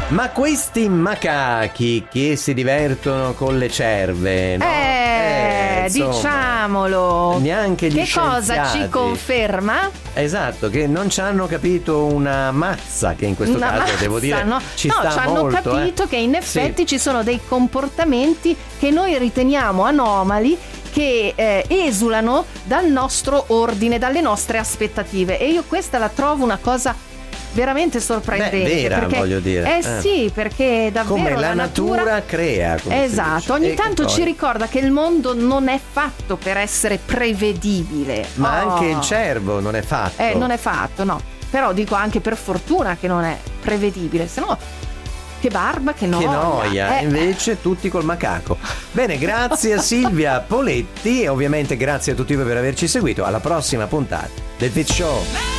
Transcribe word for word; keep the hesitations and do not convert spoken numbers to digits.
Ma questi macachi che si divertono con le cerve, no? Eh, eh insomma, diciamolo. neanche gli Che scienziati. cosa ci conferma? Esatto, che non ci hanno capito una mazza, che in questo Una caso mazza, devo dire no, ci no, sta ci hanno molto, capito eh. che in effetti Sì. ci sono dei comportamenti che noi riteniamo anomali, che eh, esulano dal nostro ordine, dalle nostre aspettative, e io questa la trovo una cosa veramente sorprendente. Beh, vera, perché, voglio dire. Eh, Eh. sì, perché davvero Come la, la natura, natura crea, come si Esatto, dice. ogni E tanto poi- ci ricorda che il mondo non è fatto per essere prevedibile. Ma Oh. anche il cervo non è fatto. Eh, non è fatto, no. Però dico anche per fortuna che non è prevedibile, se no che barba, che noia. Che noia, Eh, invece tutti col macaco. Bene, grazie a Silvia Poletti e ovviamente grazie a tutti voi per averci seguito. Alla prossima puntata del Fit Show.